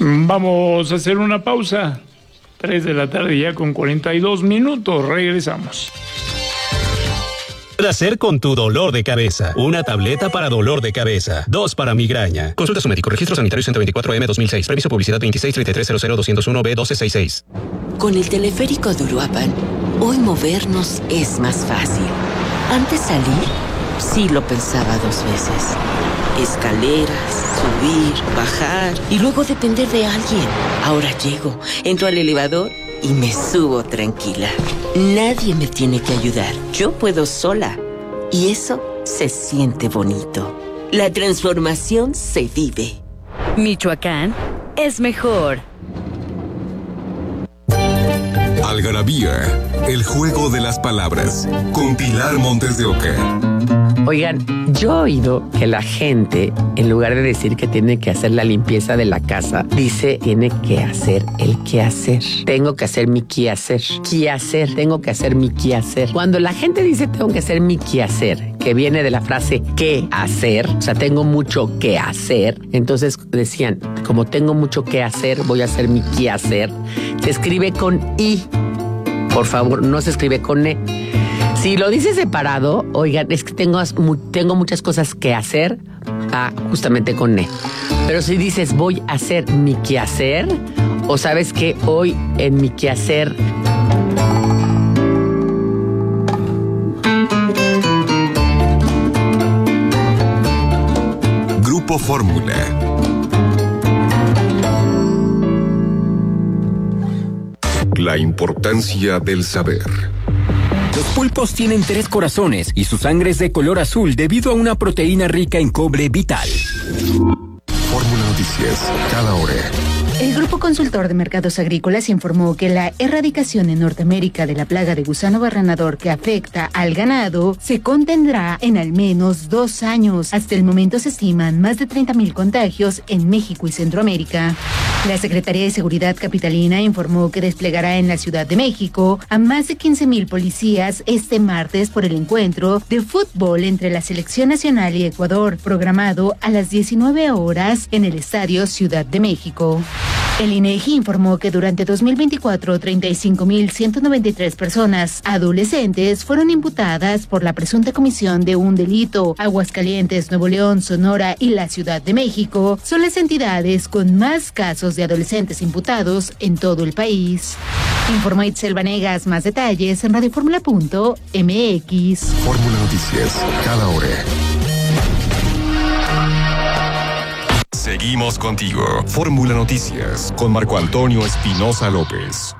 Vamos a hacer una pausa. 3 de la tarde ya con 42 minutos. Regresamos. ¿Qué hacer con tu dolor de cabeza? Una tableta para dolor de cabeza, 2 para migraña. Consulta a su médico. Registro sanitario 124M 2006. Permiso publicidad 2633000201B1266. Con el teleférico de Uruapan, hoy movernos es más fácil. Antes salir, sí lo pensaba 2 veces. Escaleras, subir, bajar y luego depender de alguien. Ahora llego, entro al elevador y me subo tranquila. Nadie me tiene que ayudar. Yo puedo sola. Y eso se siente bonito. La transformación se vive. Michoacán es mejor. Algarabía, el juego de las palabras, con Pilar Montes de Oca. Oigan, yo he oído que la gente, en lugar de decir que tiene que hacer la limpieza de la casa, dice tiene que hacer el quehacer. Tengo que hacer mi quehacer. Quehacer, tengo que hacer mi quehacer. Cuando la gente dice tengo que hacer mi quehacer, que viene de la frase qué hacer, o sea, tengo mucho que hacer, entonces decían, como tengo mucho que hacer, voy a hacer mi quehacer. Se escribe con I. Por favor, no se escribe con E. Si lo dices separado, oigan, es que tengo muchas cosas que hacer, justamente con E. Pero si dices voy a hacer mi quehacer, o sabes que hoy en mi quehacer... Grupo Fórmula. La importancia del saber. Los pulpos tienen 3 corazones y su sangre es de color azul debido a una proteína rica en cobre vital. Fórmula Noticias, cada hora. El Grupo Consultor de Mercados Agrícolas informó que la erradicación en Norteamérica de la plaga de gusano barrenador que afecta al ganado se contendrá en al menos 2 años. Hasta el momento se estiman más de 30,000 contagios en México y Centroamérica. La Secretaría de Seguridad Capitalina informó que desplegará en la Ciudad de México a más de 15,000 policías este martes por el encuentro de fútbol entre la Selección Nacional y Ecuador, programado a las 19 horas en el Estadio Ciudad de México. El INEGI informó que durante 2024, 35,193 personas adolescentes fueron imputadas por la presunta comisión de un delito. Aguascalientes, Nuevo León, Sonora y la Ciudad de México son las entidades con más casos de adolescentes imputados en todo el país. Informó Itzel Vanegas. Más detalles en radioformula.mx. Fórmula Noticias, cada hora. Seguimos contigo. Fórmula Noticias con Marco Antonio Espinosa López.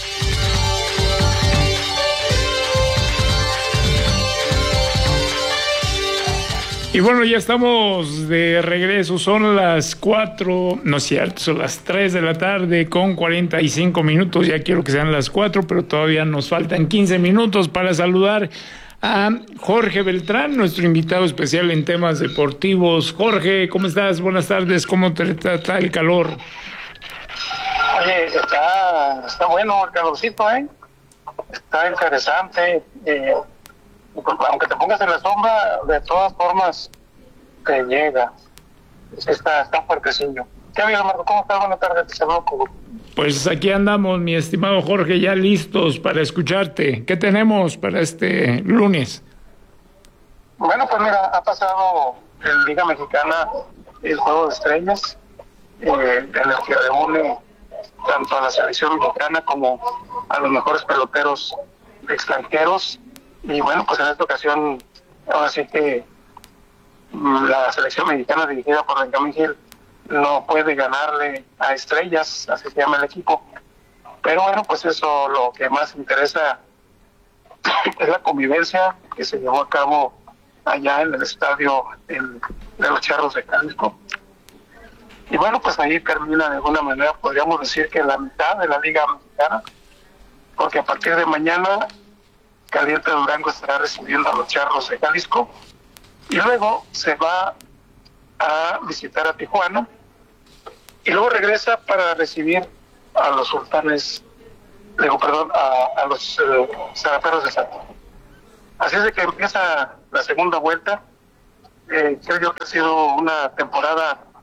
Y bueno, ya estamos de regreso. Son las 4, no es cierto, son las 3 de la tarde con 45 minutos. Ya quiero que sean las 4, pero todavía nos faltan 15 minutos para saludar a Jorge Beltrán, nuestro invitado especial en temas deportivos. Jorge, ¿cómo estás? Buenas tardes. ¿Cómo te trata el calor? Oye, está bueno el calorcito, ¿eh? Está interesante. Aunque te pongas en la sombra, de todas formas te llega. Está fuertecillo. ¿Qué había, Marco? ¿Cómo estás? Buenas tardes. Te saludo. Pues aquí andamos, mi estimado Jorge, ya listos para escucharte. ¿Qué tenemos para este lunes? Bueno, pues mira, ha pasado en Liga Mexicana el Juego de Estrellas, en el que reúne tanto a la selección mexicana como a los mejores peloteros extranjeros. Y bueno, pues en esta ocasión, ahora sí que la selección mexicana dirigida por Benjamín Gil no puede ganarle a Estrellas, así se llama el equipo. Pero bueno, pues eso lo que más interesa es la convivencia que se llevó a cabo allá en el estadio de los Charros de Jalisco. Y bueno, pues ahí termina de alguna manera, podríamos decir que la mitad de la Liga Mexicana, porque a partir de mañana Caliente Durango estará recibiendo a los Charros de Jalisco y luego se va a visitar a Tijuana y luego regresa para recibir a los sultanes, a los Zaraperos de Santos. Así es de que empieza la segunda vuelta. Creo yo que ha sido una temporada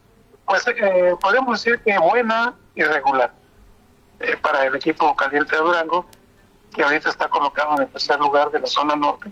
Pues podemos decir que buena y regular para el equipo Caliente de Durango, que ahorita está colocado en el tercer lugar de la zona norte,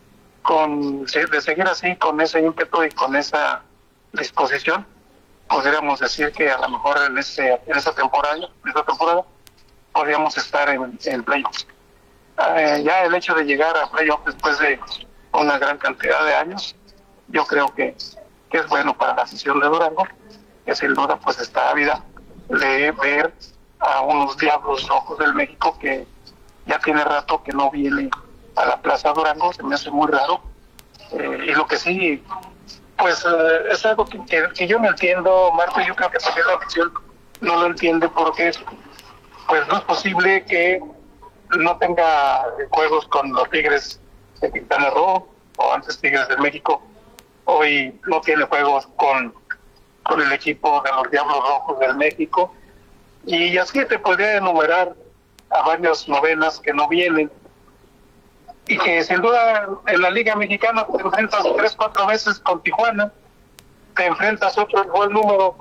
de seguir así, con ese ímpetu y con esa disposición, podríamos decir que a lo mejor en esta temporada podríamos estar en playoffs. Ya el hecho de llegar a playoffs después de una gran cantidad de años, yo creo que es bueno para la afición de Durango, que sin duda pues está ávida de ver a unos Diablos Rojos del México que ya tiene rato que no viene a la Plaza Durango. Se me hace muy raro, y lo que sí pues es algo que yo no entiendo, Marco, y yo creo que también la afición no lo entiende, porque pues no es posible que no tenga juegos con los Tigres de Quintana Roo, o antes Tigres del México. Hoy no tiene juegos con el equipo de los Diablos Rojos del México, y así te podría enumerar a varias novenas que no vienen, y que sin duda en la Liga Mexicana te enfrentas 3-4 veces con Tijuana, te enfrentas otro igual número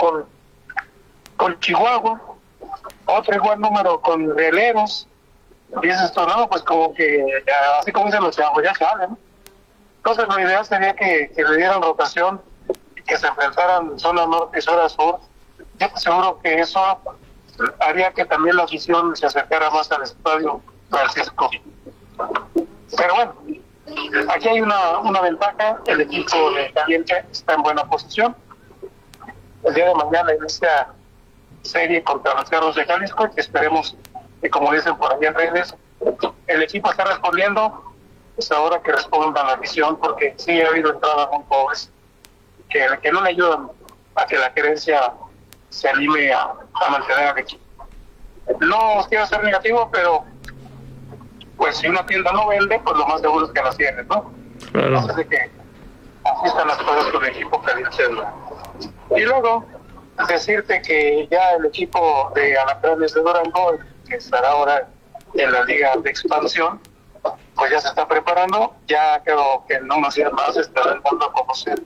con Chihuahua, otro igual número con Rieleros, y dices tú, no, pues como que ya, así como dicen los chavos, ya sale, ¿no? Entonces lo ideal sería que le dieran rotación y que se enfrentaran zona norte y zona sur. Yo te aseguro que eso haría que también la afición se acercara más al estadio Francisco. Pero bueno, aquí hay una ventaja. El equipo de Caliente está en buena posición. El día de mañana inicia serie contra los Cerros de Jalisco, que esperemos que, como dicen por ahí en redes, el equipo está respondiendo. Pues ahora que respondan a la afición, porque sí ha habido entradas muy pobres que no le ayudan a que la gerencia se anime a mantener al equipo. No quiero ser negativo, pero pues si una tienda no vende, pues lo más seguro es que la cierren, ¿no? Claro. Entonces, de que así están las cosas con el equipo Caliente. Y luego decirte que ya el equipo de Alacranes de Durango, que estará ahora en la Liga de Expansión, pues ya se está preparando. Ya creo que en unos días más estarán dando a conocer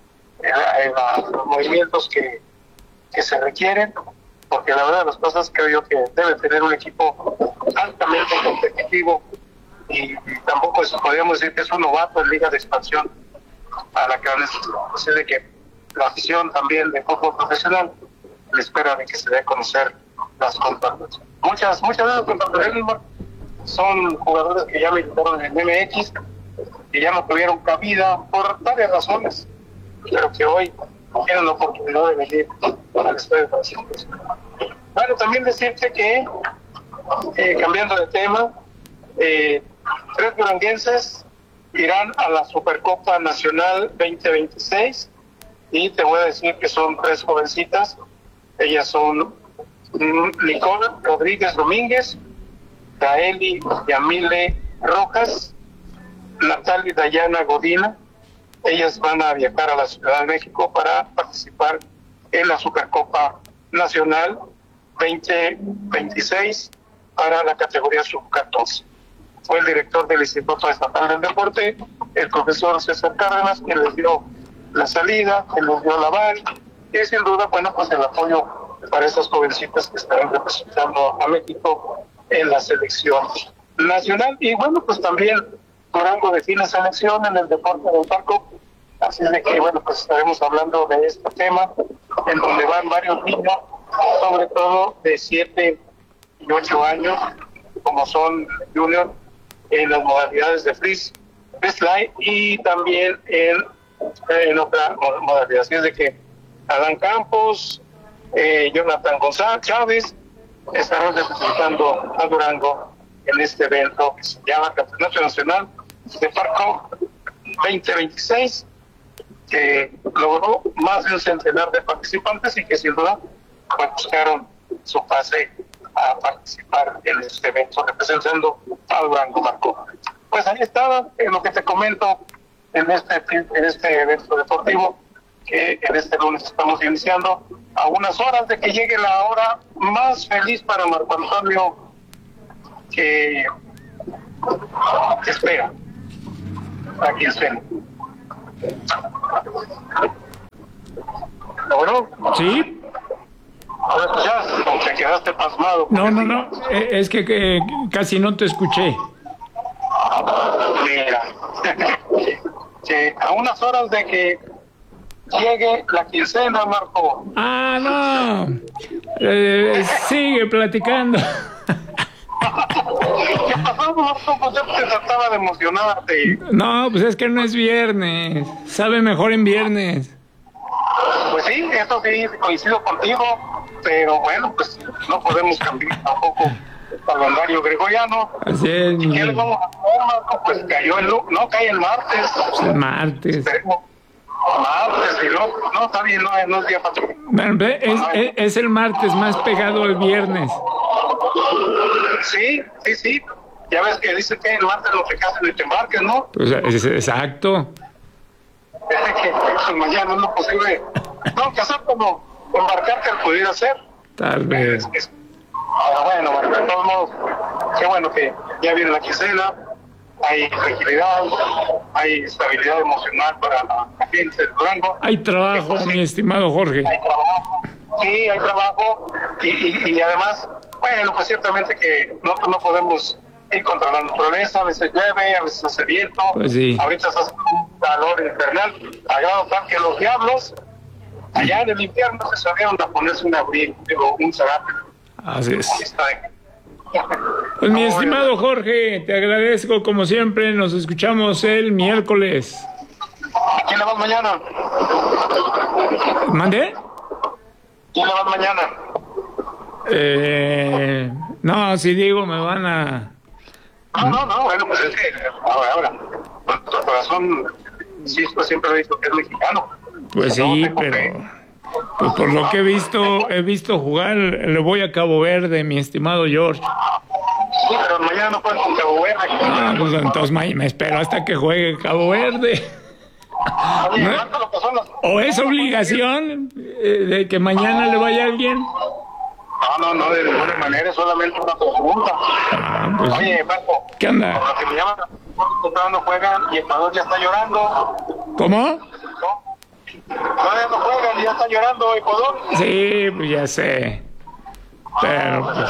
los movimientos que se requieren, porque la verdad las cosas creo yo que debe tener un equipo altamente competitivo, y tampoco podríamos decir que es un novato en Liga de Expansión a la que así de que la afición también de fútbol profesional le espera de que se dé a conocer las contrataciones. Muchas de las contrataciones son jugadores que ya militaron en el MX, que ya no tuvieron cabida por varias razones, pero que hoy tienen la oportunidad de venir al estadio de Francisco. Bueno, también decirte que, cambiando de tema, 3 duranguenses irán a la Supercopa Nacional 2026, y te voy a decir que son 3 jovencitas. Ellas son Nicole Rodríguez Domínguez, Daeli Yamile Rojas, Natalia Dayana Godina. Ellas van a viajar a la Ciudad de México para participar en la Supercopa Nacional 2026 para la categoría sub-14. Fue el director del Instituto Estatal del Deporte, el profesor César Cárdenas, quien les dio la salida, quien les dio la aval, y sin duda, bueno, pues el apoyo para estas jovencitas que estarán representando a México en la selección nacional. Y bueno, pues también Durango define selección en el deporte del parco, así de que bueno, pues estaremos hablando de este tema, en donde van varios niños, sobre todo de 7 y 8 años, como son junior, en las modalidades de freestyle y también en otra modalidad. Así es de que Adán Campos, Jonathan González Chávez estarán representando a Durango en este evento que se llama Campeonato Nacional de Parco 2026, que logró más de un centenar de participantes y que sin duda pues, buscaron su pase a participar en este evento representando a Durango, Marco. Pues ahí estaba lo que te comento en este evento deportivo, que en este lunes estamos iniciando a unas horas de que llegue la hora más feliz para Marco Antonio que espera aquí en Cena. ¿Sí? ¿No escuchas? ¿O te quedaste pasmado? No. Es que casi no te escuché. Mira, que a unas horas de que llegue la quincena, Marco. Ah, no. Sigue platicando. ¿Qué pasó, Marco? Pues yo te trataba de emocionarte. No, pues es que no es viernes. Sabe mejor en viernes. Pues sí, eso sí, coincido contigo, pero bueno, pues no podemos cambiar tampoco el calendario gregoriano. Así es. Si quieres vamos a ver, Marco, pues cayó cae el martes. Pues el martes. Esperemos. Martes, y no, está bien, no es día para ti. Bueno, es el martes más pegado al viernes. Sí. Ya ves que dice que el martes no te cases ni te embarques, ¿no? Pues exacto. Es que mañana no es posible. No, casar como embarcarte al pudiera ser. Tal vez. Pero bueno, de todos modos, qué bueno que ya viene la quincena. Hay tranquilidad, hay estabilidad emocional para la gente de Durango. Hay trabajo, mi estimado Jorge. Hay trabajo, sí, hay trabajo y además, bueno, pues ciertamente que no podemos ir contra la naturaleza, a veces llueve, a veces hace viento, pues sí. Ahorita está haciendo un calor infernal, a grado tal que los diablos allá en el infierno se salieron a ponerse un abrigo, un zarape. Así es. Pues mi estimado Jorge, te agradezco como siempre, nos escuchamos el miércoles. ¿A quién le vas mañana? ¿Mandé? ¿Quién le vas mañana? No, si digo me van a... No, bueno, pues es que ahora, nuestro corazón, insisto, siempre he dicho que es mexicano. Pues sí, pero... Pues por lo que he visto jugar, le voy a Cabo Verde, mi estimado George. Sí, pero mañana no puedes con Cabo Verde. Ah, pues entonces me espero hasta que juegue Cabo Verde. Oye, ¿No? lo que son las... ¿O es obligación de que mañana le vaya alguien? No, de ninguna manera, es solamente una pregunta. Pues, oye, Marco. ¿Qué onda? Por lo que me llaman, no juegan y Ecuador ya está llorando. ¿Cómo? Todavía no juegan y ya está llorando Ecuador. Sí, pues ya sé. Pero pues,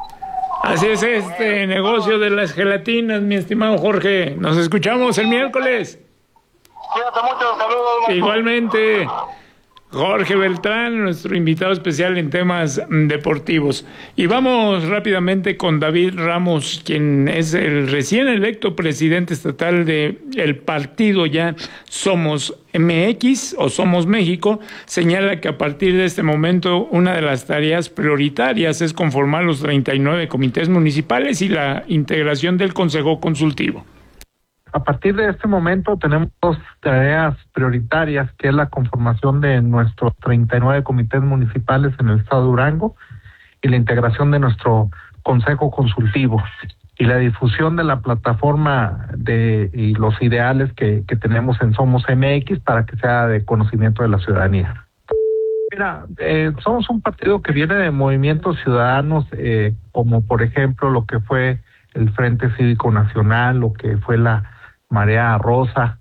así es este negocio de las gelatinas, mi estimado Jorge. Nos escuchamos el miércoles. Cuídate mucho, saludos. Marco. Igualmente. Jorge Beltrán, nuestro invitado especial en temas deportivos. Y vamos rápidamente con David Ramos, quien es el recién electo presidente estatal del partido ya Somos MX o Somos México. Señala que a partir de este momento una de las tareas prioritarias es conformar los 39 comités municipales y la integración del Consejo Consultivo. A partir de este momento tenemos dos tareas prioritarias, que es la conformación de nuestros 39 comités municipales en el estado de Durango y la integración de nuestro consejo consultivo y la difusión de la plataforma y los ideales que tenemos en Somos MX para que sea de conocimiento de la ciudadanía. Mira, somos un partido que viene de movimientos ciudadanos, como por ejemplo lo que fue el Frente Cívico Nacional, lo que fue la Marea Rosa.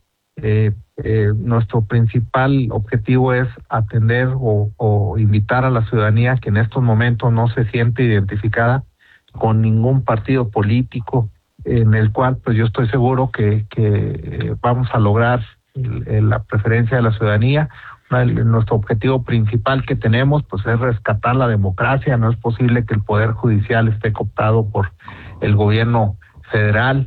Nuestro principal objetivo es atender o invitar a la ciudadanía que en estos momentos no se siente identificada con ningún partido político, en el cual pues yo estoy seguro que vamos a lograr la preferencia de la ciudadanía. Nuestro objetivo principal que tenemos pues es rescatar la democracia. No es posible que el Poder Judicial esté cooptado por el gobierno federal.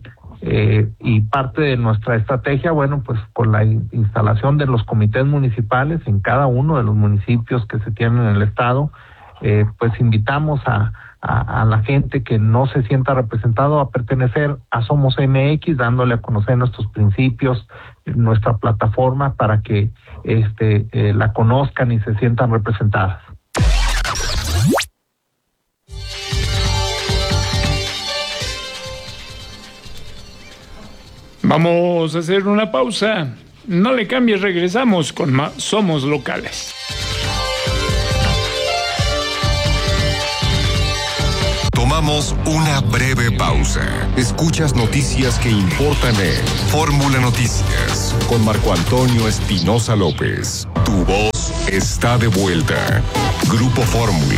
Y parte de nuestra estrategia, bueno, pues con la instalación de los comités municipales en cada uno de los municipios que se tienen en el estado, pues invitamos a la gente que no se sienta representado a pertenecer a Somos MX, dándole a conocer nuestros principios, nuestra plataforma, para que la conozcan y se sientan representadas. Vamos a hacer una pausa. No le cambies, regresamos con más Somos Locales. Tomamos una breve pausa. Escuchas noticias que importan en Fórmula Noticias con Marco Antonio Espinosa López. Tu voz está de vuelta. Grupo Fórmula.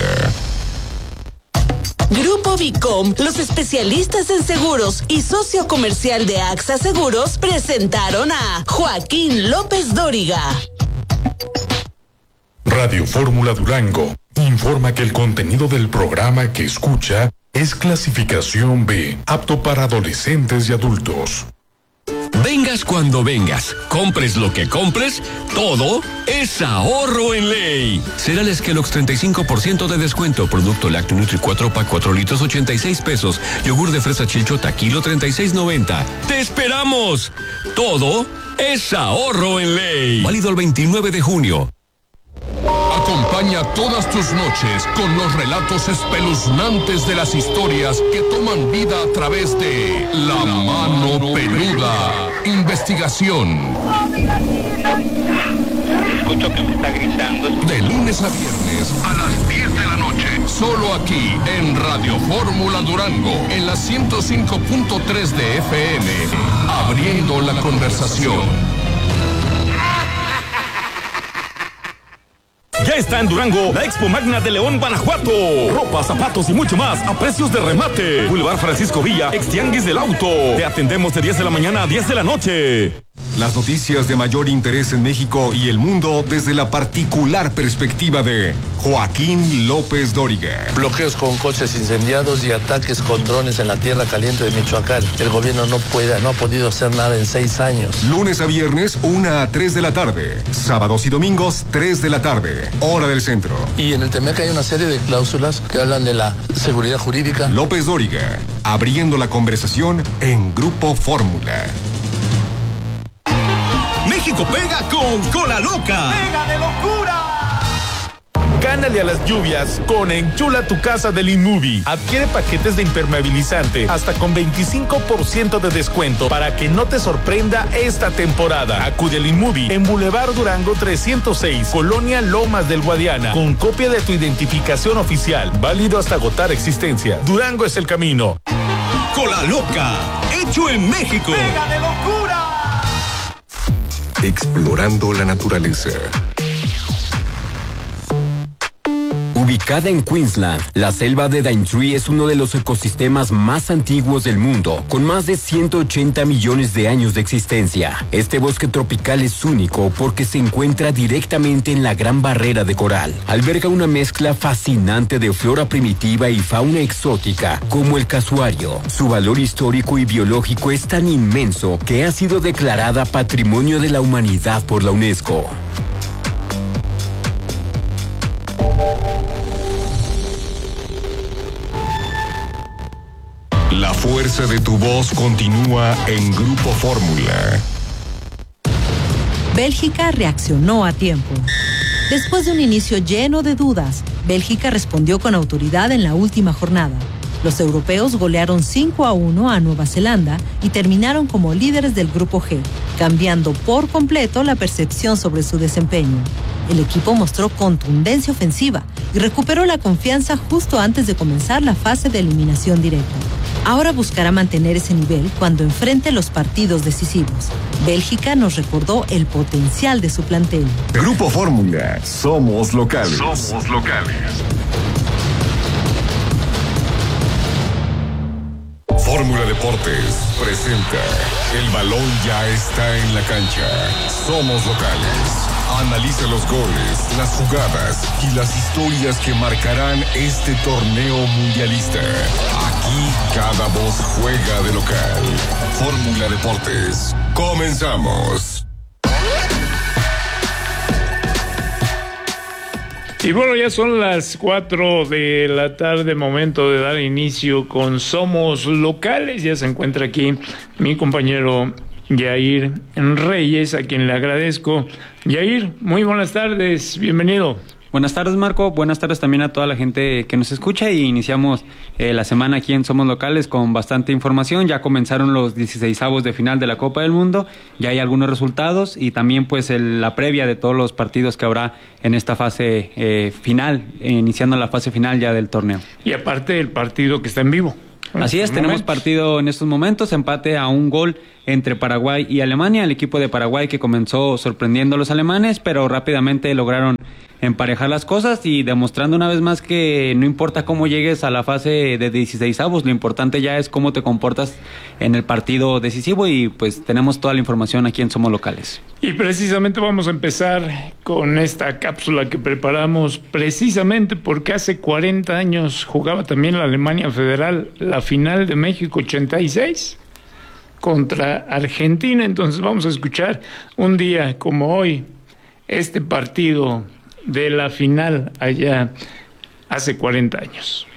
Grupo Vicom, los especialistas en seguros y socio comercial de AXA Seguros, presentaron a Joaquín López Dóriga. Radio Fórmula Durango informa que el contenido del programa que escucha es clasificación B, apto para adolescentes y adultos. Vengas cuando vengas, compres lo que compres, todo es ahorro en ley. Cereales Kellogg's 35% de descuento, producto lácteo Nutri 4 pack 4 litros 86 pesos, yogur de fresa Chilchota kilo 36.90. ¡Te esperamos! Todo es ahorro en ley. Válido el 29 de junio. Acompaña todas tus noches con los relatos espeluznantes de las historias que toman vida a través de La Mano Peluda. Investigación. Escucho que me está gritando. De lunes a viernes a las 10 de la noche. Solo aquí en Radio Fórmula Durango, en la 105.3 de FM. Abriendo la conversación. Ya está en Durango la Expo Magna de León, Guanajuato. Ropa, zapatos y mucho más a precios de remate. Boulevard Francisco Villa, ex Tianguis del Auto. Te atendemos de 10 de la mañana a 10 de la noche. Las noticias de mayor interés en México y el mundo desde la particular perspectiva de Joaquín López Dóriga. Bloqueos con coches incendiados y ataques con drones en la tierra caliente de Michoacán. El gobierno no ha podido hacer nada en 6 años. Lunes a viernes, 1 a 3 de la tarde. Sábados y domingos, 3 de la tarde. Hora del centro. Y en el TEMEC hay una serie de cláusulas que hablan de la seguridad jurídica. López Dóriga, abriendo la conversación en Grupo Fórmula. México pega con Cola Loca. ¡Pega de locura! Gánale a las lluvias con Enchula tu casa del InMovie. Adquiere paquetes de impermeabilizante hasta con 25% de descuento para que no te sorprenda esta temporada. Acude al InMovie en Boulevard Durango 306, Colonia Lomas del Guadiana, con copia de tu identificación oficial, válido hasta agotar existencia. Durango es el camino. Cola Loca, hecho en México. ¡Pega de locura! Explorando la naturaleza. Ubicada en Queensland, la selva de Daintree es uno de los ecosistemas más antiguos del mundo, con más de 180 millones de años de existencia. Este bosque tropical es único porque se encuentra directamente en la Gran Barrera de Coral. Alberga una mezcla fascinante de flora primitiva y fauna exótica, como el casuario. Su valor histórico y biológico es tan inmenso que ha sido declarada Patrimonio de la Humanidad por la UNESCO. La fuerza de tu voz continúa en Grupo Fórmula. Bélgica reaccionó a tiempo. Después de un inicio lleno de dudas, Bélgica respondió con autoridad en la última jornada. Los europeos golearon 5-1 a Nueva Zelanda y terminaron como líderes del Grupo G, cambiando por completo la percepción sobre su desempeño. El equipo mostró contundencia ofensiva y recuperó la confianza justo antes de comenzar la fase de eliminación directa. Ahora buscará mantener ese nivel cuando enfrente los partidos decisivos. Bélgica nos recordó el potencial de su plantel. Grupo Fórmula, somos locales. Somos locales. Fórmula Deportes presenta El balón ya está en la cancha. Somos locales. Analiza los goles, las jugadas y las historias que marcarán este torneo mundialista. Aquí cada voz juega de local. Fórmula Deportes. Comenzamos. Y bueno, ya son las 4 de la tarde, momento de dar inicio con Somos Locales. Ya se encuentra aquí mi compañero Yair Reyes, a quien le agradezco. Yair, muy buenas tardes, bienvenido. Buenas tardes, Marco. Buenas tardes también a toda la gente que nos escucha, y iniciamos la semana aquí en Somos Locales con bastante información. Ya comenzaron los 16avos de final de la Copa del Mundo, ya hay algunos resultados y también pues la previa de todos los partidos que habrá en esta fase final, iniciando la fase final ya del torneo. Y aparte el partido que está en vivo. Así es, tenemos partido en estos momentos, empate a un gol entre Paraguay y Alemania. El equipo de Paraguay que comenzó sorprendiendo a los alemanes, pero rápidamente lograron emparejar las cosas y demostrando una vez más que no importa cómo llegues a la fase de 16avos, lo importante ya es cómo te comportas en el partido decisivo, y pues tenemos toda la información aquí en Somos Locales. Y precisamente vamos a empezar con esta cápsula que preparamos precisamente porque hace 40 años jugaba también la Alemania Federal la final de México 86 contra Argentina. Entonces vamos a escuchar un día como hoy este partido de la final allá hace 40 años.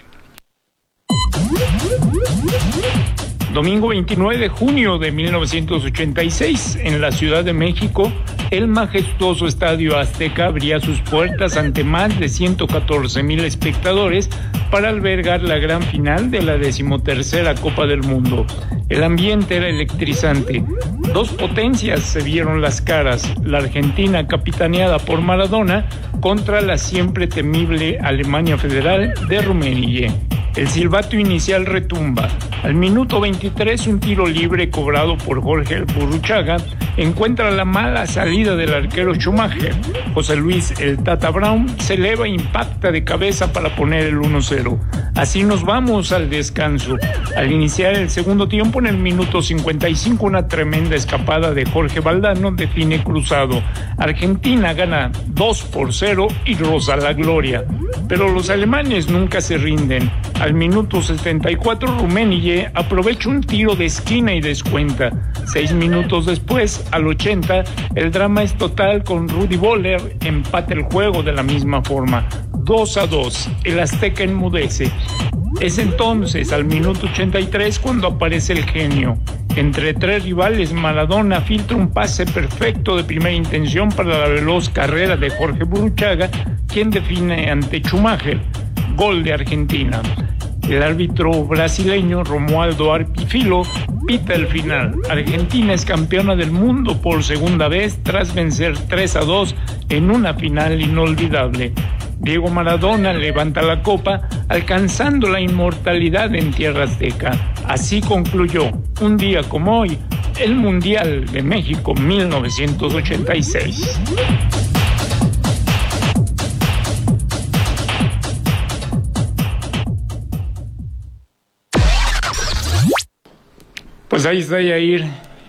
Domingo 29 de junio de 1986, en la Ciudad de México, el majestuoso Estadio Azteca abría sus puertas ante más de 114,000 espectadores para albergar la gran final de la 13ª Copa del Mundo. El ambiente era electrizante. Dos potencias se vieron las caras, la Argentina capitaneada por Maradona contra la siempre temible Alemania Federal de Rummenigge. El silbato inicial retumba. Al minuto 23, un tiro libre cobrado por Jorge Burruchaga encuentra la mala salida del arquero Schumacher. José Luis "el Tata" Brown se eleva e impacta de cabeza para poner el 1-0. Así nos vamos al descanso. Al iniciar el segundo tiempo, en el minuto 55, una tremenda escapada de Jorge Valdano define cruzado. Argentina gana 2-0 y roza la gloria. Pero los alemanes nunca se rinden. Al minuto 74, Rummenigge aprovecha un tiro de esquina y descuenta. 6 minutos después, al 80, el drama es total con Rudi Völler empata el juego de la misma forma. 2-2, el Azteca enmudece. Es entonces, al minuto 83, cuando aparece el genio. Entre tres rivales, Maradona filtra un pase perfecto de primera intención para la veloz carrera de Jorge Burruchaga, quien define ante Schumacher. Gol de Argentina. El árbitro brasileño Romualdo Arpifilo pita el final. Argentina es campeona del mundo por segunda vez tras vencer 3-2 en una final inolvidable. Diego Maradona levanta la copa, alcanzando la inmortalidad en tierra azteca. Así concluyó, un día como hoy, el Mundial de México 1986. Pues ahí está Yair,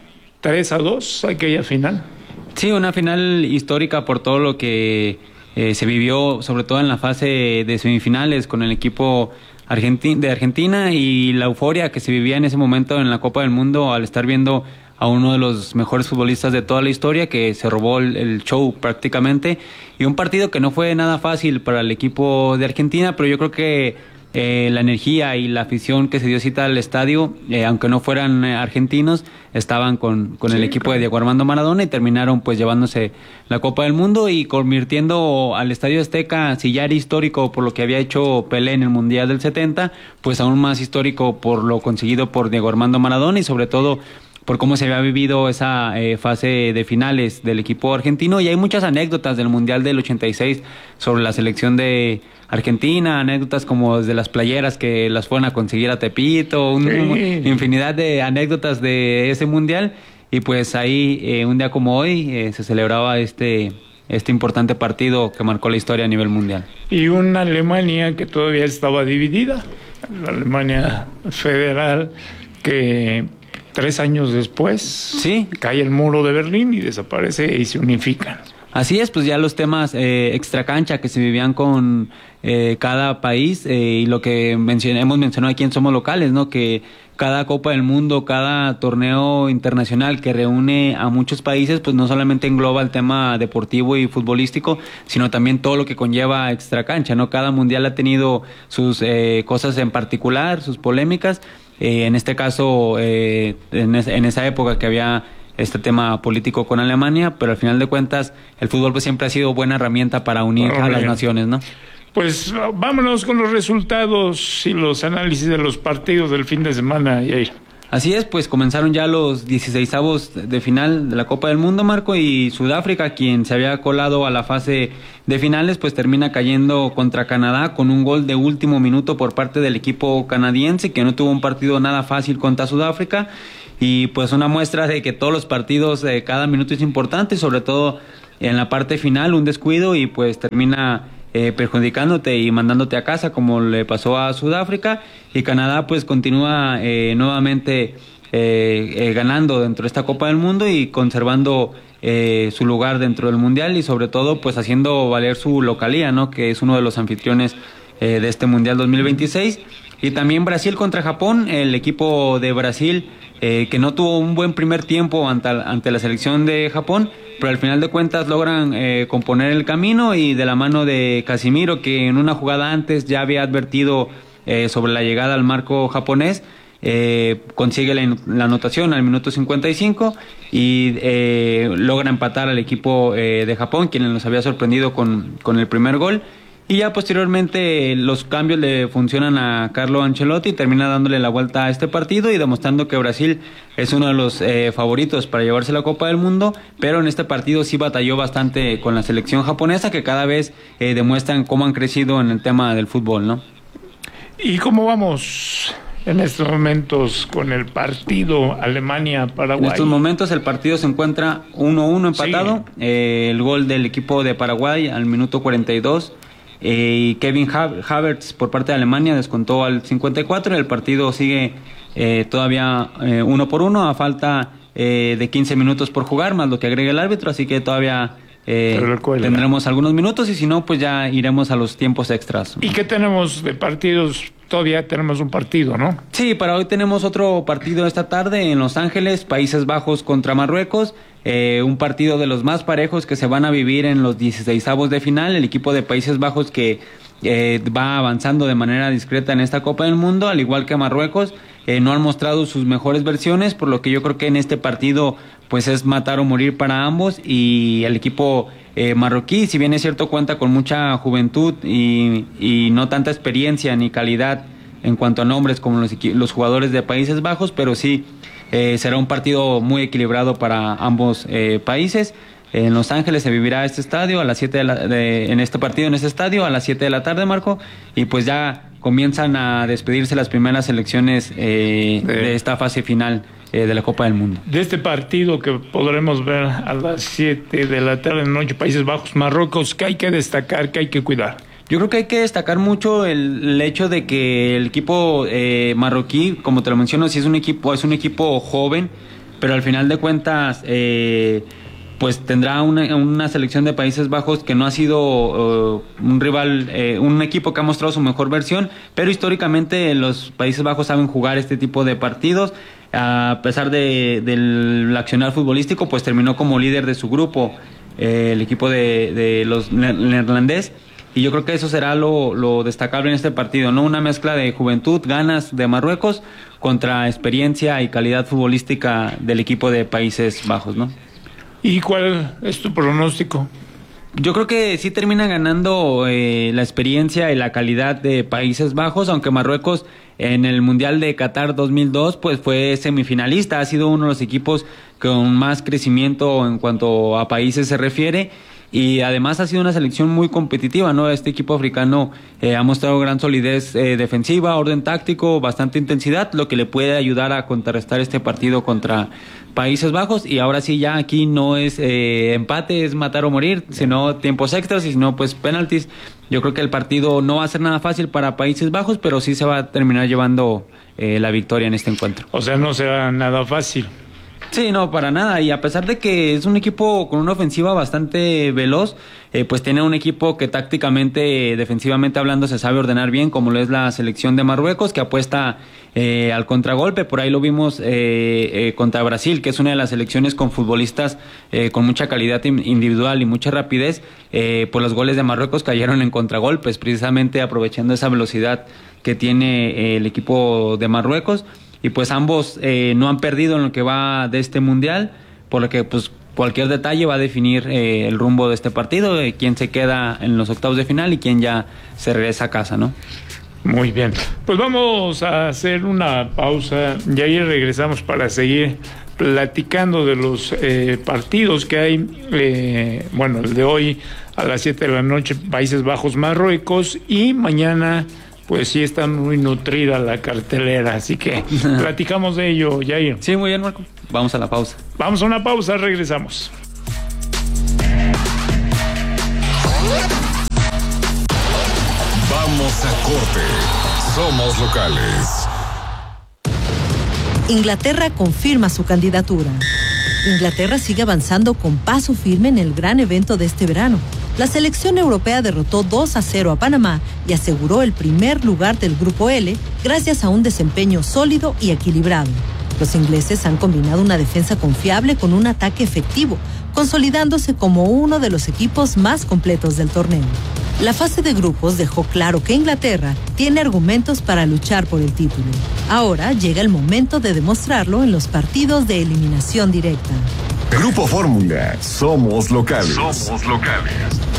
3-2, aquella final. Sí, una final histórica por todo lo que se vivió, sobre todo en la fase de semifinales con el equipo de Argentina, y la euforia que se vivía en ese momento en la Copa del Mundo al estar viendo a uno de los mejores futbolistas de toda la historia que se robó el show prácticamente, y un partido que no fue nada fácil para el equipo de Argentina, pero yo creo que la energía y la afición que se dio cita al estadio, aunque no fueran argentinos, estaban con el equipo de Diego Armando Maradona, y terminaron pues llevándose la Copa del Mundo y convirtiendo al Estadio Azteca, si ya era histórico por lo que había hecho Pelé en el Mundial del 70, pues aún más histórico por lo conseguido por Diego Armando Maradona, y sobre todo por cómo se había vivido esa fase de finales del equipo argentino. Y hay muchas anécdotas del Mundial del 86 sobre la selección de Argentina, anécdotas como desde las playeras que las fueron a conseguir a Tepito, infinidad de anécdotas de ese Mundial. Y pues ahí, un día como hoy, se celebraba este importante partido que marcó la historia a nivel mundial. Y una Alemania que todavía estaba dividida, la Alemania Federal, que 3 años después cae el muro de Berlín y desaparece y se unifican. Así es, pues ya los temas extracancha que se vivían con cada país, y lo que hemos mencionado aquí en Somos Locales, ¿no? Que cada Copa del Mundo, cada torneo internacional que reúne a muchos países, pues no solamente engloba el tema deportivo y futbolístico, sino también todo lo que conlleva extracancha, ¿no? Cada mundial ha tenido sus cosas en particular, sus polémicas. En este caso, en esa época que había este tema político con Alemania, pero al final de cuentas el fútbol pues siempre ha sido buena herramienta para unir a las naciones, ¿no? Pues vámonos con los resultados y los análisis de los partidos del fin de semana, Yair. Así es, pues comenzaron ya los 16avos de final de la Copa del Mundo, Marco, y Sudáfrica, quien se había colado a la fase de finales, pues termina cayendo contra Canadá con un gol de último minuto por parte del equipo canadiense, que no tuvo un partido nada fácil contra Sudáfrica, y pues una muestra de que todos los partidos, cada minuto es importante, sobre todo en la parte final, un descuido y pues termina perjudicándote y mandándote a casa, como le pasó a Sudáfrica. Y Canadá pues continúa nuevamente ganando dentro de esta Copa del Mundo y conservando su lugar dentro del Mundial, y sobre todo pues haciendo valer su localía, ¿no?, que es uno de los anfitriones de este Mundial 2026. Y también Brasil contra Japón, el equipo de Brasil que no tuvo un buen primer tiempo ante la selección de Japón, pero al final de cuentas logran componer el camino, y de la mano de Casimiro, que en una jugada antes ya había advertido sobre la llegada al marco japonés, consigue la anotación al minuto 55 y logra empatar al equipo de Japón, quien nos había sorprendido con el primer gol. Y ya posteriormente los cambios le funcionan a Carlo Ancelotti, termina dándole la vuelta a este partido y demostrando que Brasil es uno de los favoritos para llevarse la Copa del Mundo, pero en este partido sí batalló bastante con la selección japonesa, que cada vez demuestran cómo han crecido en el tema del fútbol, ¿no? ¿Y cómo vamos en estos momentos con el partido Alemania-Paraguay? En estos momentos el partido se encuentra 1-1 empatado, sí. El gol del equipo de Paraguay al minuto 42, y Kevin Havertz por parte de Alemania descontó al 54. El partido sigue todavía 1-1 a falta de 15 minutos por jugar, más lo que agrega el árbitro, así que todavía tendremos algunos minutos, y si no, pues ya iremos a los tiempos extras. ¿Y qué tenemos de partidos? Todavía tenemos un partido, ¿no? Sí, para hoy tenemos otro partido esta tarde en Los Ángeles, Países Bajos contra Marruecos, un partido de los más parejos que se van a vivir en los 16avos de final. El equipo de Países Bajos que va avanzando de manera discreta en esta Copa del Mundo, al igual que Marruecos, no han mostrado sus mejores versiones, por lo que yo creo que en este partido pues es matar o morir para ambos. Y el equipo marroquí, si bien es cierto, cuenta con mucha juventud y no tanta experiencia ni calidad en cuanto a nombres como los jugadores de Países Bajos, pero sí será un partido muy equilibrado para ambos países. En Los Ángeles se vivirá este estadio a las 7 en este estadio a las 7 de la tarde, Marco, y pues ya comienzan a despedirse las primeras selecciones de esta fase final de la Copa del Mundo. De este partido que podremos ver a las 7 de la tarde en noche, Países Bajos, Marruecos, ¿qué hay que destacar, qué hay que cuidar? Yo creo que hay que destacar mucho el hecho de que el equipo marroquí, como te lo menciono, sí es un equipo joven, pero al final de cuentas pues tendrá una selección de Países Bajos que no ha sido un rival, un equipo que ha mostrado su mejor versión, pero históricamente los Países Bajos saben jugar este tipo de partidos. A pesar del accionar futbolístico, pues terminó como líder de su grupo el equipo de los neerlandés, y yo creo que eso será lo destacable en este partido, ¿no? Una mezcla de juventud, ganas de Marruecos contra experiencia y calidad futbolística del equipo de Países Bajos, ¿no? ¿Y cuál es tu pronóstico? Yo creo que sí termina ganando la experiencia y la calidad de Países Bajos, aunque Marruecos en el Mundial de Qatar 2002 pues fue semifinalista, ha sido uno de los equipos con más crecimiento en cuanto a países se refiere, y además ha sido una selección muy competitiva, ¿no? Este equipo africano ha mostrado gran solidez defensiva, orden táctico, bastante intensidad, lo que le puede ayudar a contrarrestar este partido contra Países Bajos. Y ahora sí, ya aquí no es empate, es matar o morir, sino tiempos extras, y si no, pues penaltis. Yo creo que el partido no va a ser nada fácil para Países Bajos, pero sí se va a terminar llevando la victoria en este encuentro. O sea, no será nada fácil. Sí, no, para nada. Y a pesar de que es un equipo con una ofensiva bastante veloz, pues tiene un equipo que tácticamente, defensivamente hablando, se sabe ordenar bien, como lo es la selección de Marruecos, que apuesta al contragolpe. Por ahí lo vimos contra Brasil, que es una de las selecciones con futbolistas con mucha calidad individual y mucha rapidez. Pues los goles de Marruecos cayeron en contragolpes, precisamente aprovechando esa velocidad que tiene el equipo de Marruecos. Y pues ambos no han perdido en lo que va de este mundial, por lo que pues cualquier detalle va a definir el rumbo de este partido, quién se queda en los octavos de final y quién ya se regresa a casa, ¿no? Muy bien, pues vamos a hacer una pausa y ahí regresamos para seguir platicando de los partidos que hay. El de hoy a las 7 de la noche, Países Bajos, Marruecos, y mañana pues sí está muy nutrida la cartelera, así que platicamos de ello, Jair. Sí, muy bien, Marco. Vamos a la pausa. Vamos a una pausa, regresamos. Vamos a corte. Somos locales. Inglaterra confirma su candidatura. Inglaterra sigue avanzando con paso firme en el gran evento de este verano. La selección europea derrotó 2-0 a Panamá y aseguró el primer lugar del Grupo L gracias a un desempeño sólido y equilibrado. Los ingleses han combinado una defensa confiable con un ataque efectivo, consolidándose como uno de los equipos más completos del torneo. La fase de grupos dejó claro que Inglaterra tiene argumentos para luchar por el título. Ahora llega el momento de demostrarlo en los partidos de eliminación directa. Grupo Fórmula, somos locales. Somos locales.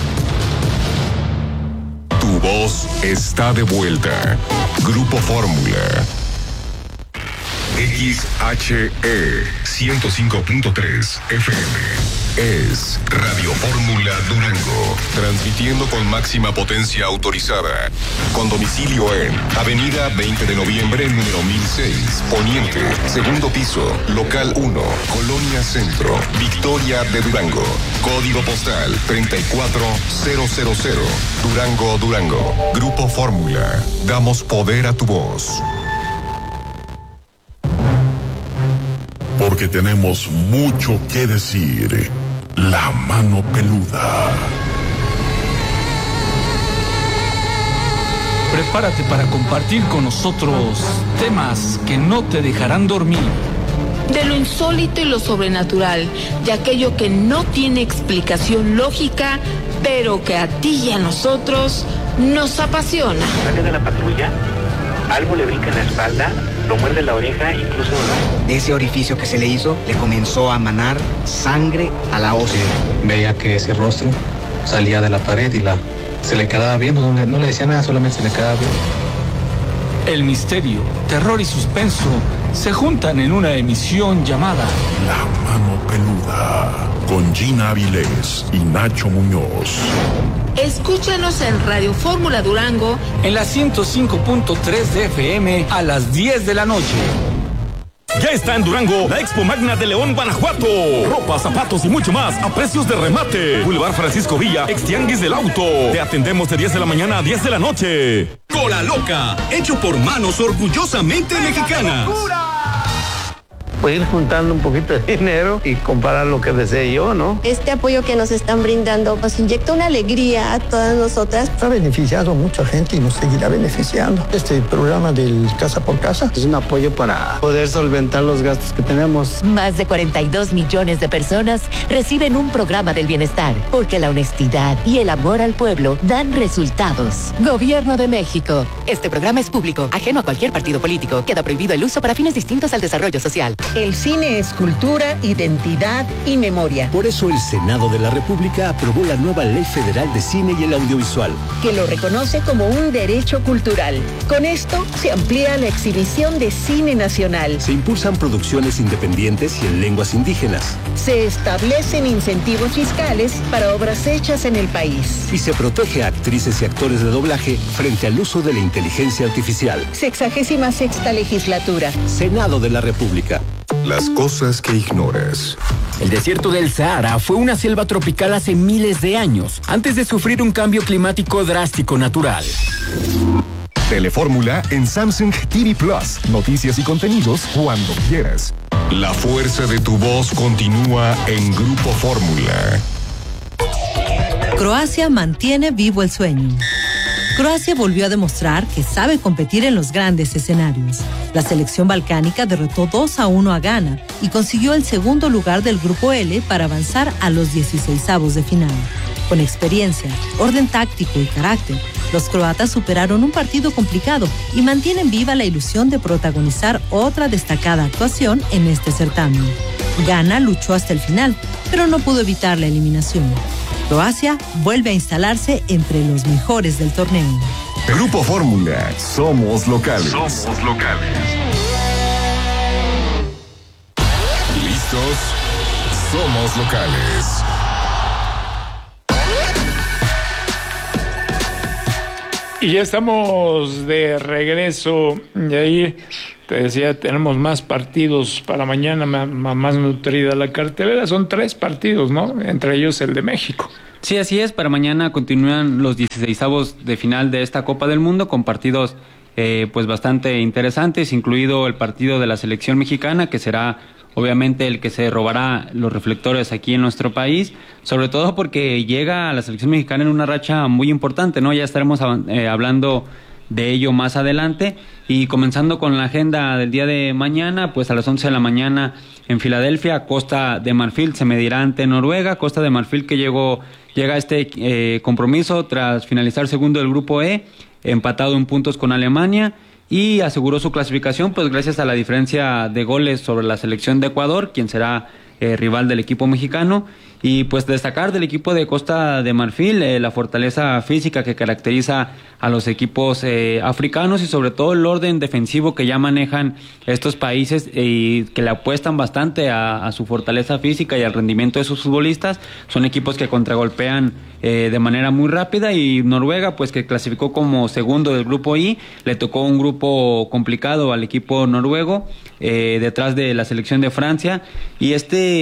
Tu voz está de vuelta. Grupo Fórmula. XHE 105.3 FM. Es Radio Fórmula Durango, transmitiendo con máxima potencia autorizada, con domicilio en Avenida 20 de Noviembre, número 1006, Poniente, segundo piso, local 1, Colonia Centro, Victoria de Durango, código postal 34000, Durango, Durango. Grupo Fórmula, damos poder a tu voz. Porque tenemos mucho que decir. La mano peluda. Prepárate para compartir con nosotros temas que no te dejarán dormir. De lo insólito y lo sobrenatural, de aquello que no tiene explicación lógica, pero que a ti y a nosotros nos apasiona. Sale de la patrulla, algo le brinca en la espalda, lo muerde la oreja, incluso de ese orificio que se le hizo, le comenzó a manar sangre a la ósea. Veía que ese rostro salía de la pared y se le quedaba viendo, no le decía nada, solamente se le quedaba viendo. El misterio, terror y suspenso se juntan en una emisión llamada La Mano Peluda, con Gina Avilés y Nacho Muñoz. Escúchanos en Radio Fórmula Durango en la 105.3 de FM a las 10 de la noche. Ya está en Durango la Expo Magna de León, Guanajuato. Ropa, zapatos y mucho más a precios de remate. Boulevard Francisco Villa, Extianguis del Auto. Te atendemos de 10 de la mañana a 10 de la noche. Cola Loca, hecho por manos orgullosamente mexicanas. Puede ir juntando un poquito de dinero y comprar lo que desee yo, ¿no? Este apoyo que nos están brindando nos inyecta una alegría a todas nosotras. Ha beneficiado a mucha gente y nos seguirá beneficiando. Este programa del Casa por Casa es un apoyo para poder solventar los gastos que tenemos. Más de 42 millones de personas reciben un programa del bienestar, porque la honestidad y el amor al pueblo dan resultados. Gobierno de México. Este programa es público, ajeno a cualquier partido político. Queda prohibido el uso para fines distintos al desarrollo social. El cine es cultura, identidad y memoria. Por eso el Senado de la República aprobó la nueva Ley Federal de Cine y el Audiovisual, que lo reconoce como un derecho cultural. Con esto se amplía la exhibición de cine nacional. Se impulsan producciones independientes y en lenguas indígenas. Se establecen incentivos fiscales para obras hechas en el país. Y se protege a actrices y actores de doblaje frente al uso de la inteligencia artificial. 66ª legislatura. Senado de la República. Las cosas que ignoras. El desierto del Sahara fue una selva tropical hace miles de años, antes de sufrir un cambio climático drástico natural. Telefórmula en Samsung TV Plus. Noticias y contenidos cuando quieras. La fuerza de tu voz continúa en Grupo Fórmula. Croacia mantiene vivo el sueño. Croacia volvió a demostrar que sabe competir en los grandes escenarios. La selección balcánica derrotó 2-1 a Ghana y consiguió el segundo lugar del Grupo L para avanzar a los 16avos de final. Con experiencia, orden táctico y carácter, los croatas superaron un partido complicado y mantienen viva la ilusión de protagonizar otra destacada actuación en este certamen. Ghana luchó hasta el final, pero no pudo evitar la eliminación. Croacia vuelve a instalarse entre los mejores del torneo. Grupo Fórmula, somos locales. Somos locales. ¿Listos? Somos locales. Y ya estamos de regreso. Y ahí te decía, tenemos más partidos para mañana, más nutrida la cartelera. Son 3 partidos, ¿no? Entre ellos el de México. Sí, así es. Para mañana continúan los 16avos de final de esta Copa del Mundo con partidos pues bastante interesantes, incluido el partido de la selección mexicana, que será obviamente el que se robará los reflectores aquí en nuestro país, sobre todo porque llega a la selección mexicana en una racha muy importante, ¿no? Ya estaremos hablando de ello más adelante. Y comenzando con la agenda del día de mañana, pues a las 11 de la mañana en Filadelfia, Costa de Marfil se medirá ante Noruega. Costa de Marfil que llega a este compromiso tras finalizar segundo del grupo E, empatado en puntos con Alemania, y aseguró su clasificación pues gracias a la diferencia de goles sobre la selección de Ecuador, quien será rival del equipo mexicano. Y pues destacar del equipo de Costa de Marfil la fortaleza física que caracteriza a los equipos africanos, y sobre todo el orden defensivo que ya manejan estos países y que le apuestan bastante a su fortaleza física y al rendimiento de sus futbolistas. Son equipos que contragolpean de manera muy rápida, y Noruega pues que clasificó como segundo del grupo I, le tocó un grupo complicado al equipo noruego detrás de la selección de Francia. Y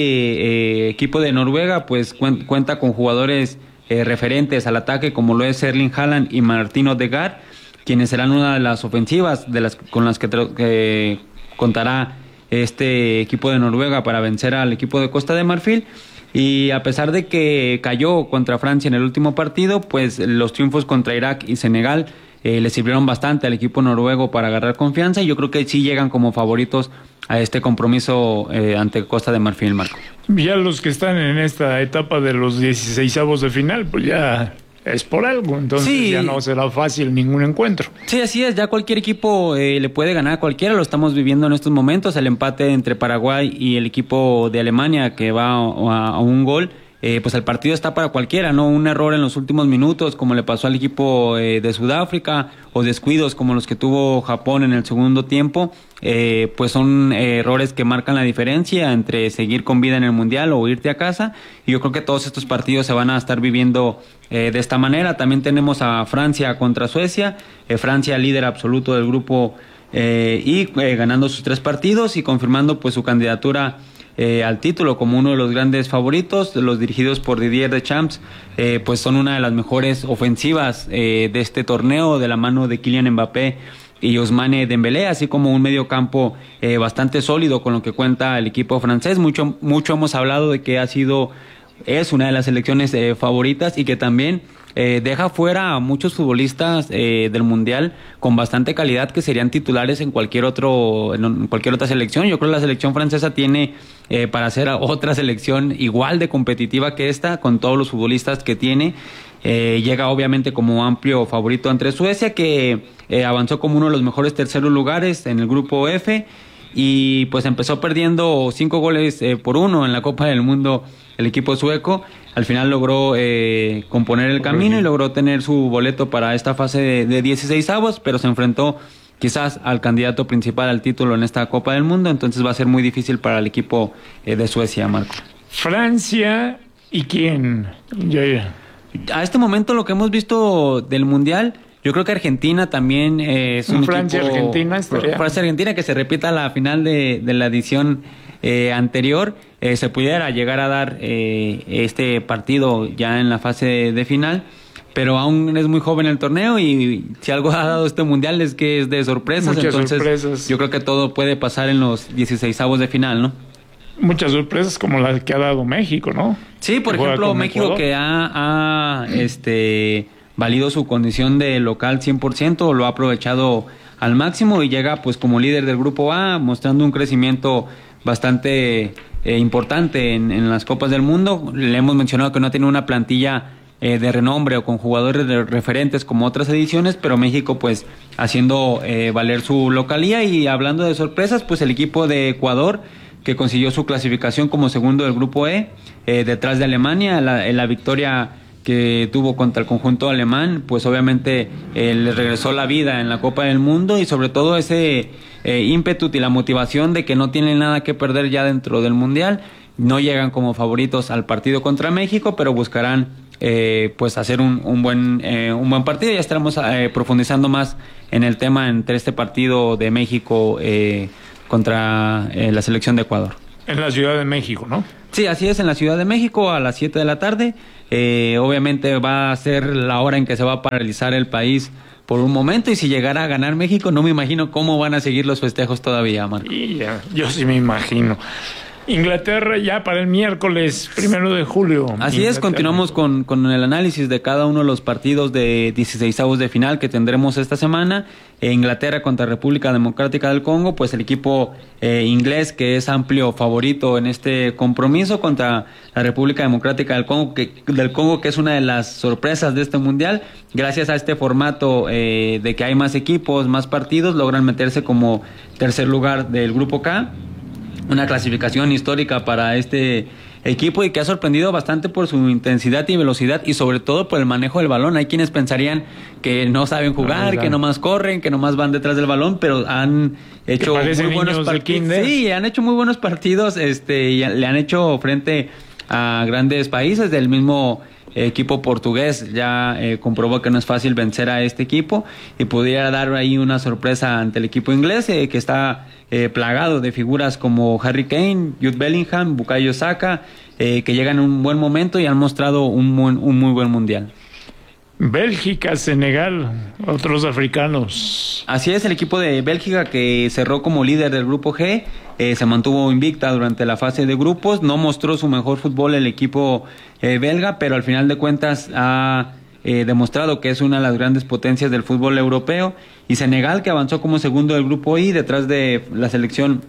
este equipo de Noruega pues cuenta con jugadores referentes al ataque como lo es Erling Haaland y Martin Odegaard, quienes serán una de las ofensivas con las que contará este equipo de Noruega para vencer al equipo de Costa de Marfil. Y a pesar de que cayó contra Francia en el último partido, pues los triunfos contra Irak y Senegal le sirvieron bastante al equipo noruego para agarrar confianza, y yo creo que sí llegan como favoritos a este compromiso ante Costa de Marfil, Marco. Ya los que están en esta etapa de los 16avos de final, pues ya es por algo, entonces sí, ya no será fácil ningún encuentro. Sí, así es, ya cualquier equipo le puede ganar a cualquiera, lo estamos viviendo en estos momentos, el empate entre Paraguay y el equipo de Alemania que va a un gol. Pues el partido está para cualquiera, ¿no? Un error en los últimos minutos, como le pasó al equipo de Sudáfrica, o descuidos como los que tuvo Japón en el segundo tiempo, pues son errores que marcan la diferencia entre seguir con vida en el Mundial o irte a casa. Y yo creo que todos estos partidos se van a estar viviendo de esta manera. También tenemos a Francia contra Suecia, Francia líder absoluto del grupo y ganando sus 3 partidos y confirmando pues su candidatura al título como uno de los grandes favoritos. Los dirigidos por Didier Deschamps pues son una de las mejores ofensivas de este torneo, de la mano de Kylian Mbappé y Ousmane Dembélé, así como un medio campo bastante sólido con lo que cuenta el equipo francés. Mucho hemos hablado de que es una de las selecciones favoritas, y que también deja fuera a muchos futbolistas del Mundial con bastante calidad que serían titulares en cualquier otra selección. Yo creo que la selección francesa tiene para ser otra selección igual de competitiva que esta, con todos los futbolistas que tiene. Llega obviamente como amplio favorito ante Suecia, que avanzó como uno de los mejores terceros lugares en el grupo F, y pues empezó perdiendo 5-1 en la Copa del Mundo el equipo sueco. Al final logró componer el camino y logró tener su boleto para esta fase de 16avos, pero se enfrentó quizás al candidato principal al título en esta Copa del Mundo, entonces va a ser muy difícil para el equipo de Suecia, Marco. Francia, ¿y quién? A este momento lo que hemos visto del Mundial, yo creo que Argentina también es un Francia-Argentina Francia-Argentina, que se repita la final de la edición anterior, se pudiera llegar a dar este partido ya en la fase de final, pero aún es muy joven el torneo, y si algo ha dado este Mundial es que es de sorpresas. Muchas entonces sorpresas. Yo creo que todo puede pasar en los 16avos de final, ¿no? Muchas sorpresas como las que ha dado México, ¿no? Sí, por ejemplo, México Ecuador, que ha valido su condición de local 100%, lo ha aprovechado al máximo y llega pues como líder del grupo A, mostrando un crecimiento bastante importante en las Copas del Mundo. Le hemos mencionado que no tiene una plantilla de renombre o con jugadores referentes como otras ediciones, pero México pues haciendo valer su localía. Y hablando de sorpresas, pues el equipo de Ecuador, que consiguió su clasificación como segundo del grupo E, detrás de Alemania, la victoria que tuvo contra el conjunto alemán, pues obviamente les regresó la vida en la Copa del Mundo y sobre todo ese ímpetu y la motivación de que no tienen nada que perder ya dentro del Mundial. No llegan como favoritos al partido contra México, pero buscarán pues hacer un buen partido. Ya estaremos profundizando más en el tema entre este partido de México contra la selección de Ecuador. En la Ciudad de México, ¿no? Sí, así es, en la Ciudad de México a las 7 de la tarde. Obviamente va a ser la hora en que se va a paralizar el país por un momento, y si llegara a ganar México, no me imagino cómo van a seguir los festejos todavía, Marco. Y ya, yo sí me imagino. Inglaterra ya para el miércoles 1 de julio. Así es, continuamos con el análisis de cada uno de los partidos de 16avos de final que tendremos esta semana. Inglaterra contra República Democrática del Congo, pues el equipo inglés, que es amplio favorito en este compromiso, contra la República Democrática del Congo, que es una de las sorpresas de este mundial. Gracias a este formato de que hay más equipos, más partidos, logran meterse como tercer lugar del grupo K. Una clasificación histórica para este equipo y que ha sorprendido bastante por su intensidad y velocidad y sobre todo por el manejo del balón. Hay quienes pensarían que no saben jugar, que nomás corren, que nomás van detrás del balón, pero han hecho muy buenos partidos. Sí, han hecho muy buenos partidos, y le han hecho frente a grandes países del mismo equipo portugués. Ya comprobó que no es fácil vencer a este equipo y pudiera dar ahí una sorpresa ante el equipo inglés, que está plagado de figuras como Harry Kane, Jude Bellingham, Bukayo Saka, que llegan en un buen momento y han mostrado un muy buen mundial. Bélgica, Senegal, otros africanos. Así es, el equipo de Bélgica, que cerró como líder del grupo G, se mantuvo invicta durante la fase de grupos. No mostró su mejor fútbol el equipo belga, pero al final de cuentas ha demostrado que es una de las grandes potencias del fútbol europeo. Y Senegal, que avanzó como segundo del grupo I, detrás de la selección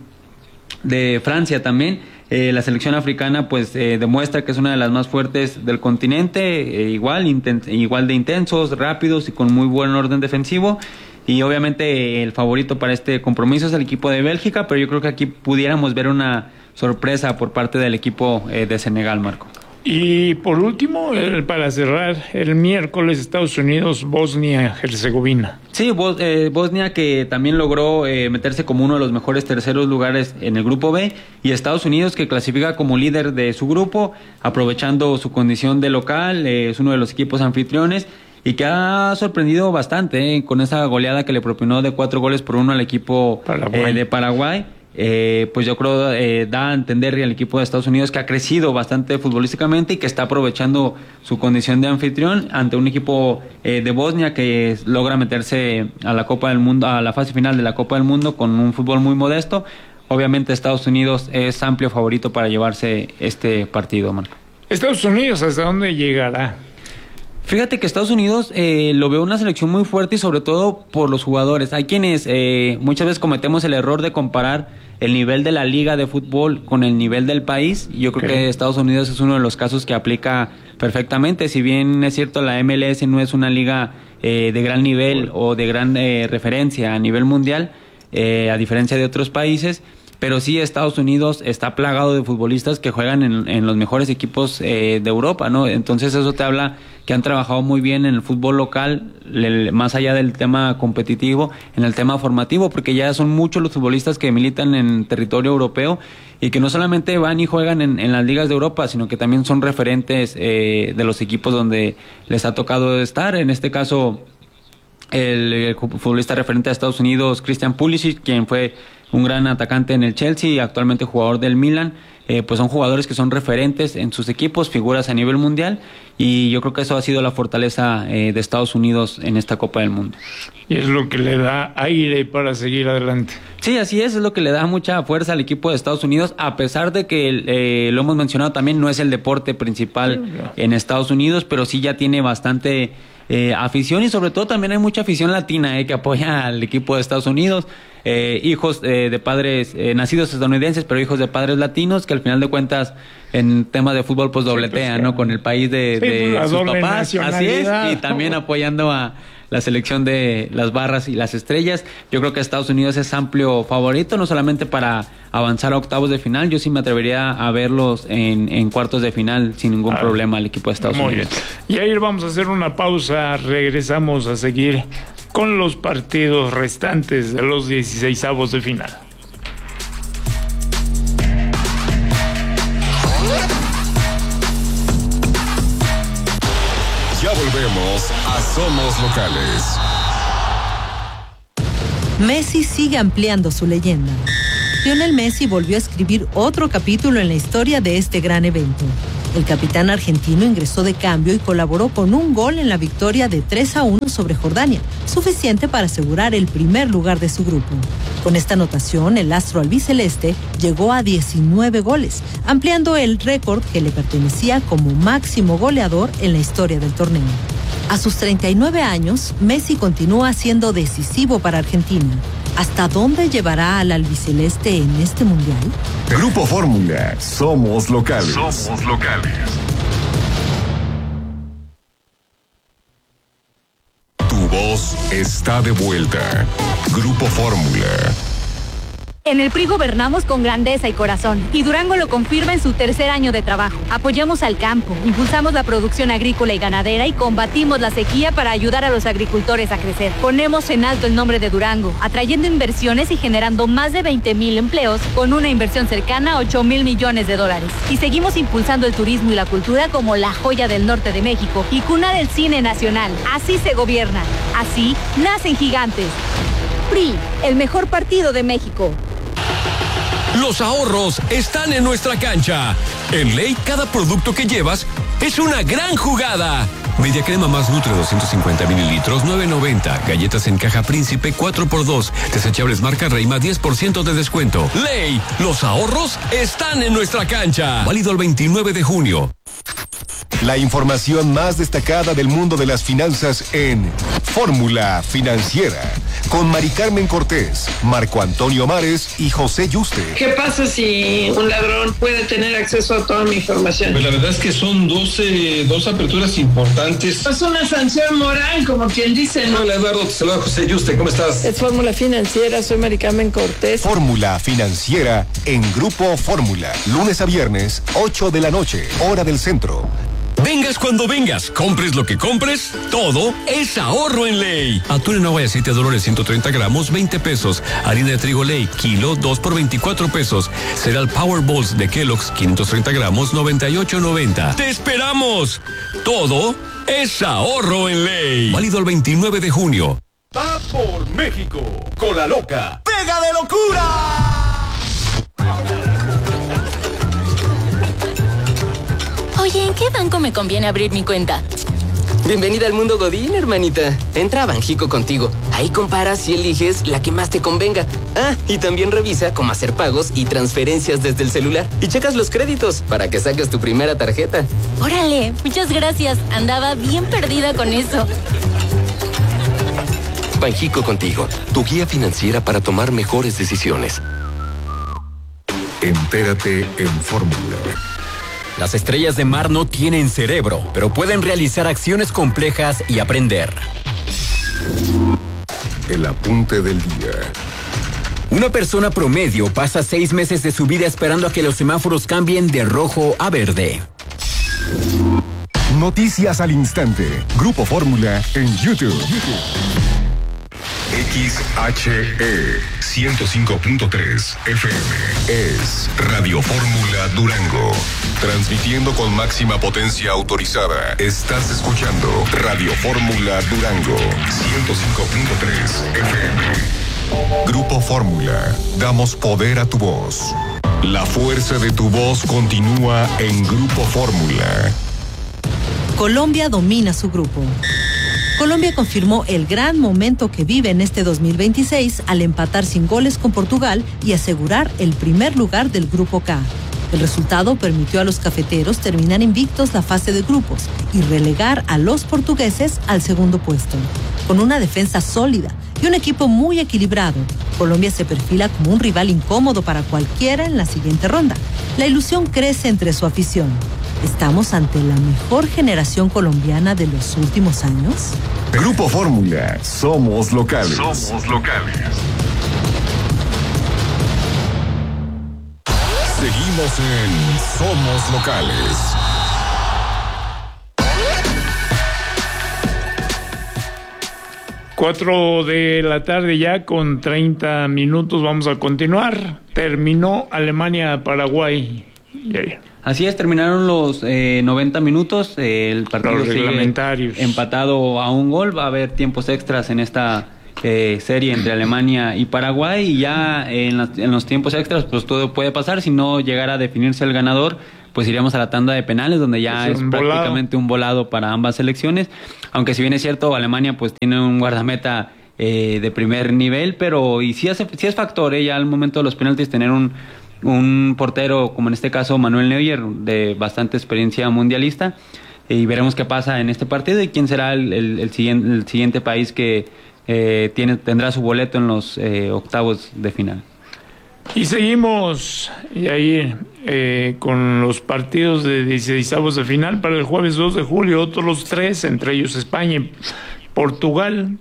de Francia también. La selección africana pues demuestra que es una de las más fuertes del continente, igual de intensos, rápidos y con muy buen orden defensivo. Y obviamente el favorito para este compromiso es el equipo de Bélgica, pero yo creo que aquí pudiéramos ver una sorpresa por parte del equipo de Senegal, Marco. Y por último, para cerrar, el miércoles Estados Unidos, Bosnia-Herzegovina. Sí, Bosnia, que también logró meterse como uno de los mejores terceros lugares en el grupo B, y Estados Unidos, que clasifica como líder de su grupo, aprovechando su condición de local, es uno de los equipos anfitriones y que ha sorprendido bastante con esa goleada que le propinó de 4-1 al equipo de Paraguay. Pues yo creo da a entender al equipo de Estados Unidos que ha crecido bastante futbolísticamente y que está aprovechando su condición de anfitrión ante un equipo de Bosnia que logra meterse a la Copa del Mundo, a la fase final de la Copa del Mundo con un fútbol muy modesto. Obviamente Estados Unidos es amplio favorito para llevarse este partido, Marco. Estados Unidos, ¿hasta dónde llegará? Fíjate que Estados Unidos lo veo una selección muy fuerte y sobre todo por los jugadores. Hay quienes muchas veces cometemos el error de comparar el nivel de la liga de fútbol con el nivel del país. Yo creo que Estados Unidos es uno de los casos que aplica perfectamente. Si bien es cierto, la MLS no es una liga de gran nivel o de gran referencia a nivel mundial, a diferencia de otros países, pero sí Estados Unidos está plagado de futbolistas que juegan en los mejores equipos de Europa, ¿no? Entonces eso te habla que han trabajado muy bien en el fútbol local, más allá del tema competitivo, en el tema formativo, porque ya son muchos los futbolistas que militan en territorio europeo y que no solamente van y juegan en las ligas de Europa, sino que también son referentes de los equipos donde les ha tocado estar. En este caso, el futbolista referente a Estados Unidos, Christian Pulisic, quien fue un gran atacante en el Chelsea y actualmente jugador del Milan, pues son jugadores que son referentes en sus equipos, figuras a nivel mundial, y yo creo que eso ha sido la fortaleza de Estados Unidos en esta Copa del Mundo. Y es lo que le da aire para seguir adelante. Sí, así es lo que le da mucha fuerza al equipo de Estados Unidos, a pesar de que lo hemos mencionado también, no es el deporte principal en Estados Unidos, pero sí ya tiene bastante afición y sobre todo también hay mucha afición latina que apoya al equipo de Estados Unidos. Hijos de padres nacidos estadounidenses, pero hijos de padres latinos, que al final de cuentas en temas de fútbol pues dobletean, ¿no? Con el país de sus papás, así es, y también apoyando a la selección de las barras y las estrellas. Yo creo que Estados Unidos es amplio favorito, no solamente para avanzar a octavos de final, yo sí me atrevería a verlos en cuartos de final sin ningún problema al equipo de Estados Unidos. Bien. Y ahí vamos a hacer una pausa, regresamos a seguir con los partidos restantes de los 16avos de final. Ya volvemos a Somos Locales. Messi sigue ampliando su leyenda. Lionel Messi volvió a escribir otro capítulo en la historia de este gran evento. El capitán argentino ingresó de cambio y colaboró con un gol en la victoria de 3-1 sobre Jordania, suficiente para asegurar el primer lugar de su grupo. Con esta anotación, el astro albiceleste llegó a 19 goles, ampliando el récord que le pertenecía como máximo goleador en la historia del torneo. A sus 39 años, Messi continúa siendo decisivo para Argentina. ¿Hasta dónde llevará al albiceleste en este mundial? Grupo Fórmula, somos locales. Somos locales. Tu voz está de vuelta. Grupo Fórmula. En el PRI gobernamos con grandeza y corazón, y Durango lo confirma en su tercer año de trabajo. Apoyamos al campo, impulsamos la producción agrícola y ganadera y combatimos la sequía para ayudar a los agricultores a crecer. Ponemos en alto el nombre de Durango, atrayendo inversiones y generando más de 20,000 empleos con una inversión cercana a 8,000 millones de dólares. Y seguimos impulsando el turismo y la cultura como la joya del norte de México y cuna del cine nacional. Así se gobierna, así nacen gigantes. PRI, el mejor partido de México. Los ahorros están en nuestra cancha. En Ley, cada producto que llevas es una gran jugada. Media crema más Nutre 250 mililitros, 9.90. Galletas en caja Príncipe 4x2. Desechables marca Reima, 10% de descuento. Ley, los ahorros están en nuestra cancha. Válido el 29 de junio. La información más destacada del mundo de las finanzas en Fórmula Financiera, con Mari Carmen Cortés, Marco Antonio Mares y José Yuste. ¿Qué pasa si un ladrón puede tener acceso a toda mi información? Pues la verdad es que son dos aperturas importantes. Es una sanción moral, como quien dice, ¿no? Hola Eduardo, te saluda José Yuste, ¿cómo estás? Es Fórmula Financiera, soy Mari Carmen Cortés. Fórmula Financiera en Grupo Fórmula, lunes a viernes, 8 de la noche, hora del centro. Vengas cuando vengas, compres lo que compres, todo es ahorro en Ley. Atún en agua y aceite de Dolores 130 gramos, 20 pesos. Harina de trigo Ley, kilo, 2 por 24 pesos. Cereal Power Balls de Kellogg's, 530 gramos, 98.90. ¡Te esperamos! Todo es ahorro en Ley. Válido el 29 de junio. Va por México, con la loca. ¡Pega de locura! Oye, ¿en qué banco me conviene abrir mi cuenta? Bienvenida al mundo Godín, hermanita. Entra a Banjico contigo. Ahí comparas y eliges la que más te convenga. Ah, y también revisa cómo hacer pagos y transferencias desde el celular. Y checas los créditos para que saques tu primera tarjeta. Órale, muchas gracias. Andaba bien perdida con eso. Banjico contigo, tu guía financiera para tomar mejores decisiones. Entérate en Fórmula. Las estrellas de mar no tienen cerebro, pero pueden realizar acciones complejas y aprender. El apunte del día. Una persona promedio pasa 6 meses de su vida esperando a que los semáforos cambien de rojo a verde. Noticias al instante. Grupo Fórmula en YouTube. XHE 105.3 FM es Radio Fórmula Durango. Transmitiendo con máxima potencia autorizada. Estás escuchando Radio Fórmula Durango 105.3 FM. Grupo Fórmula. Damos poder a tu voz. La fuerza de tu voz continúa en Grupo Fórmula. Colombia domina su grupo. Colombia confirmó el gran momento que vive en este 2026 al empatar sin goles con Portugal y asegurar el primer lugar del Grupo K. El resultado permitió a los cafeteros terminar invictos la fase de grupos y relegar a los portugueses al segundo puesto. Con una defensa sólida y un equipo muy equilibrado, Colombia se perfila como un rival incómodo para cualquiera en la siguiente ronda. La ilusión crece entre su afición. ¿Estamos ante la mejor generación colombiana de los últimos años? Grupo Fórmula, somos locales. Somos locales. Seguimos en Somos Locales. Cuatro de la tarde ya con 30 minutos. Vamos a continuar. Terminó Alemania-Paraguay. Así es, terminaron los 90 minutos. El partido los reglamentarios sigue empatado a un gol. Va a haber tiempos extras en esta serie entre Alemania y Paraguay. Y ya en los tiempos extras, pues todo puede pasar. Si no llegara a definirse el ganador, pues iríamos a la tanda de penales, donde ya es prácticamente un volado para ambas selecciones. Aunque si bien es cierto, Alemania pues tiene un guardameta de primer nivel, pero y sí es factor, ya al momento de los penaltis tener un portero, como en este caso Manuel Neuer, de bastante experiencia mundialista, y veremos qué pasa en este partido y quién será el siguiente país que tendrá su boleto en los octavos de final. Y seguimos y ahí con los partidos de 16avos de final para el jueves 2 de julio, otros 3, entre ellos España y Portugal.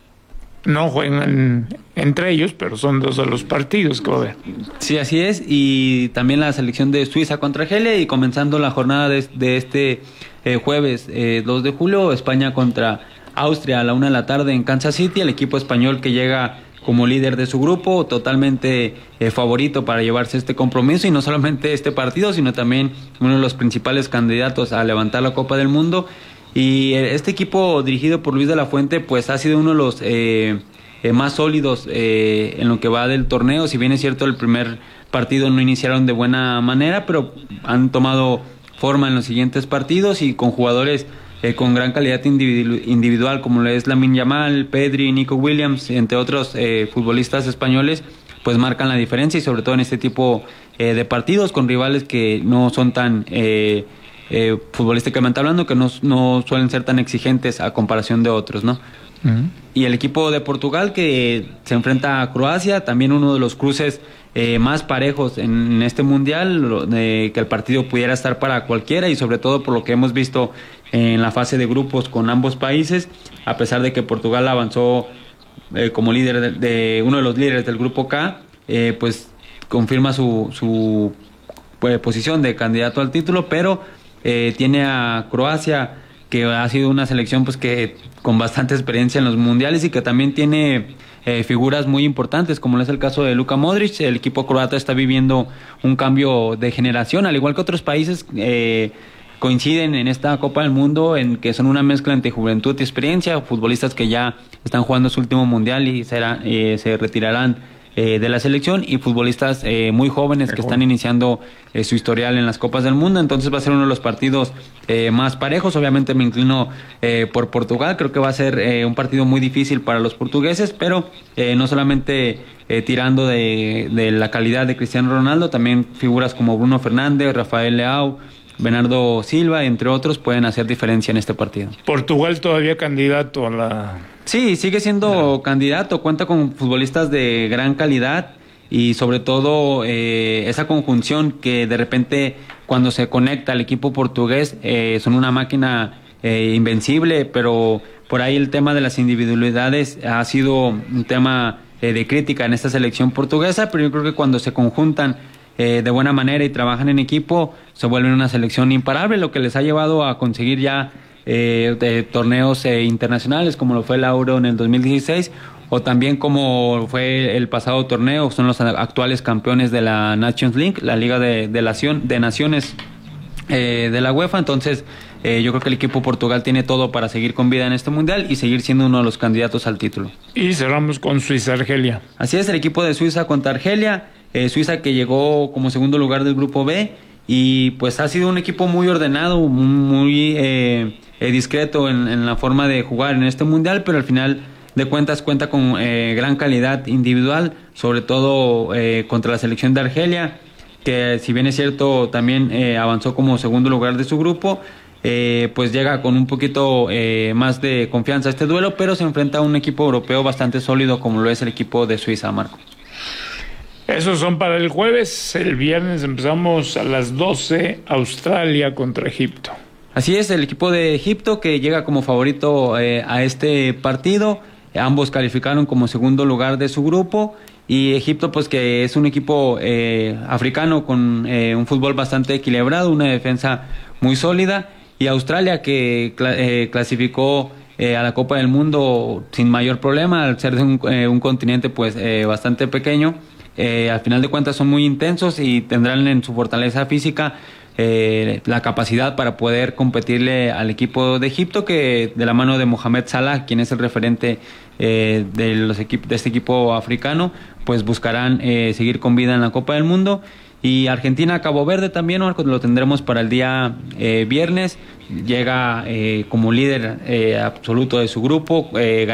No juegan entre ellos, pero son 2 de los partidos que va a haber. Sí, así es, y también la selección de Suiza contra Argelia, y comenzando la jornada de este jueves 2 de julio, España contra Austria a la 1 de la tarde en Kansas City. El equipo español que llega como líder de su grupo, totalmente favorito para llevarse este compromiso, y no solamente este partido, sino también uno de los principales candidatos a levantar la Copa del Mundo. Y este equipo dirigido por Luis de la Fuente pues ha sido uno de los más sólidos en lo que va del torneo. Si bien es cierto el primer partido no iniciaron de buena manera, pero han tomado forma en los siguientes partidos, y con jugadores con gran calidad individual, como lo es Lamine Yamal, Pedri, Nico Williams, entre otros futbolistas españoles, pues marcan la diferencia, y sobre todo en este tipo de partidos con rivales que no son tan futbolísticamente hablando, que no suelen ser tan exigentes a comparación de otros, ¿no? Uh-huh. Y el equipo de Portugal, que se enfrenta a Croacia, también uno de los cruces más parejos en este mundial, que el partido pudiera estar para cualquiera, y sobre todo por lo que hemos visto en la fase de grupos con ambos países, a pesar de que Portugal avanzó como líder de uno de los líderes del grupo K, pues confirma su posición de candidato al título, pero tiene a Croacia, que ha sido una selección pues que con bastante experiencia en los mundiales, y que también tiene figuras muy importantes, como es el caso de Luka Modric. El equipo croata está viviendo un cambio de generación, al igual que otros países coinciden en esta Copa del Mundo, en que son una mezcla entre juventud y experiencia, futbolistas que ya están jugando su último mundial y se retirarán de la selección, y futbolistas muy jóvenes que están iniciando su historial en las Copas del Mundo. Entonces va a ser uno de los partidos más parejos. Obviamente me inclino por Portugal. Creo que va a ser un partido muy difícil para los portugueses, pero no solamente tirando de la calidad de Cristiano Ronaldo, también figuras como Bruno Fernández, Rafael Leao, Bernardo Silva, entre otros, pueden hacer diferencia en este partido. Portugal todavía candidato a la... Sí, sigue siendo candidato, cuenta con futbolistas de gran calidad, y sobre todo esa conjunción que de repente cuando se conecta al equipo portugués son una máquina invencible, pero por ahí el tema de las individualidades ha sido un tema de crítica en esta selección portuguesa, pero yo creo que cuando se conjuntan de buena manera y trabajan en equipo, se vuelven una selección imparable, lo que les ha llevado a conseguir ya torneos internacionales, como lo fue el Euro en el 2016, o también como fue el pasado torneo, son los actuales campeones de la Nations League, la Liga de Naciones de la UEFA. Entonces yo creo que el equipo Portugal tiene todo para seguir con vida en este mundial y seguir siendo uno de los candidatos al título. Y cerramos con Suiza-Argelia. Así es, el equipo de Suiza contra Argelia. Suiza, que llegó como segundo lugar del grupo B, y pues ha sido un equipo muy ordenado, muy discreto en la forma de jugar en este mundial, pero al final de cuentas cuenta con gran calidad individual, sobre todo contra la selección de Argelia, que si bien es cierto también avanzó como segundo lugar de su grupo, pues llega con un poquito más de confianza a este duelo, pero se enfrenta a un equipo europeo bastante sólido como lo es el equipo de Suiza, Marco. Esos son para el jueves. El viernes empezamos a las 12, Australia contra Egipto. Así es, el equipo de Egipto que llega como favorito a este partido. Ambos calificaron como segundo lugar de su grupo. Y Egipto, pues que es un equipo africano con un fútbol bastante equilibrado, una defensa muy sólida. Y Australia que clasificó a la Copa del Mundo sin mayor problema, al ser de un continente pues bastante pequeño. Al final de cuentas son muy intensos y tendrán en su fortaleza física la capacidad para poder competirle al equipo de Egipto, que de la mano de Mohamed Salah, quien es el referente de este equipo africano, pues buscarán seguir con vida en la Copa del Mundo. Y Argentina-Cabo Verde también, Marcos, lo tendremos para el día viernes. Llega como líder absoluto de su grupo,